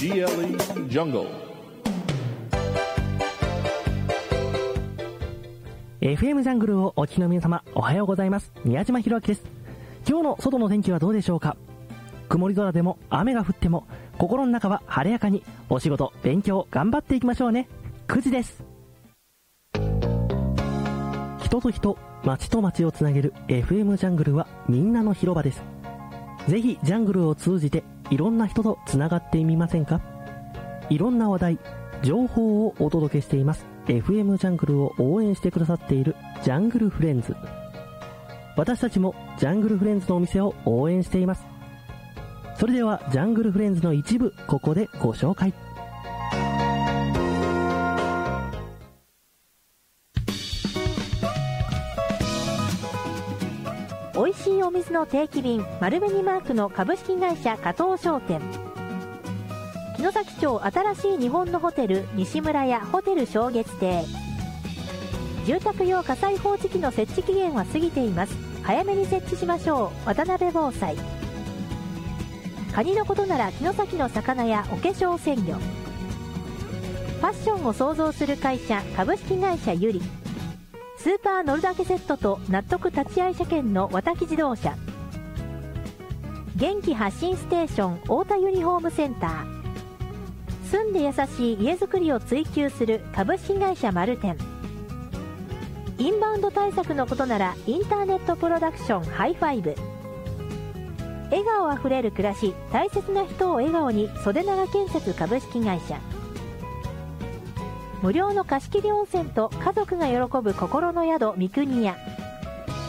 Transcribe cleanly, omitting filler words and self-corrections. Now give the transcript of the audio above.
GLE Jungle FM ジャングルをお聞きの皆様、おはようございます。宮島博明です。今日の外の天気はどうでしょうか。曇り空でも雨が降っても心の中は晴れやかにお仕事勉強頑張っていきましょうね。9時です。人と人、街と街をつなげる FM ジャングルはみんなの広場です。ぜひジャングルを通じていろんな人とつながってみませんか。いろんな話題、情報をお届けしています FM ジャングルを応援してくださっているジャングルフレンズ。私たちもジャングルフレンズのお店を応援しています。それではジャングルフレンズの一部ここでご紹介。 美味しいお水の定期便丸紅マークの株式会社加藤商店。城崎町新しい日本のホテル西村屋ホテル正月亭。住宅用火災報知器の設置期限は過ぎています。早めに設置しましょう。渡辺防災。カニのことなら城崎の魚やお化粧鮮魚。ファッションを創造する会社株式会社ゆり。スーパー乗るだけセットと納得立ち会い車検の渡木自動車。元気発信ステーション太田ユニホームセンター。住んで優しい家づくりを追求する株式会社マルテン。インバウンド対策のことならインターネットプロダクションハイファイブ。笑顔あふれる暮らし、大切な人を笑顔に袖長建設株式会社。無料の貸し切り温泉と家族が喜ぶ心の宿三国屋。